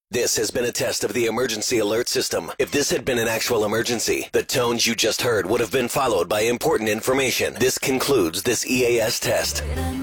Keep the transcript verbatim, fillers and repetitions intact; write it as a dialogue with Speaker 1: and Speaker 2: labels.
Speaker 1: This has been a test of the emergency alert system. If this had been an actual emergency, the tones you just heard would have been followed by important information. This concludes this E A S test.